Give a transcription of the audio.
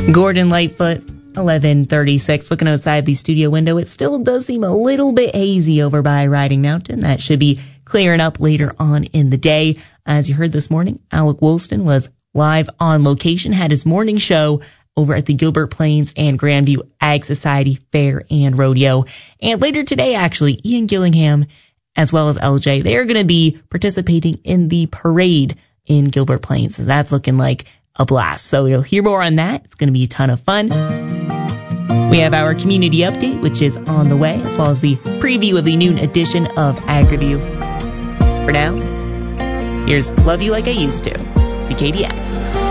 Gordon Lightfoot, 11:36. Looking outside the studio window, it still does seem a little bit hazy over by Riding Mountain. That should be clearing up later on in the day. As you heard this morning, Alec Woolston was live on location, had his morning show over at the Gilbert Plains and Grandview Ag Society Fair and Rodeo. And later today, actually, Ian Gillingham as well as LJ, they are going to be participating in the parade in Gilbert Plains. So that's looking like a blast. So you'll hear more on that. It's going to be a ton of fun. We have our community update, which is on the way, as well as the preview of the noon edition of Ag Review. For now, here's Love You Like I Used to, CKDA.